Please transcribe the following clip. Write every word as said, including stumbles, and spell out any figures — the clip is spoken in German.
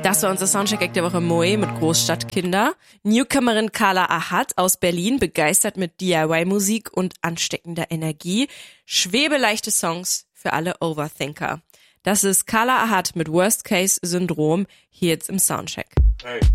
Das war unser Soundcheck der Woche Moe mit Großstadtkinder. Newcomerin Carla Ahat aus Berlin, begeistert mit D I Y-Musik und ansteckender Energie. Schwebeleichte Songs für alle Overthinker. Das ist Carla Ahat mit Worst Case Syndrom hier jetzt im Soundcheck. Hey.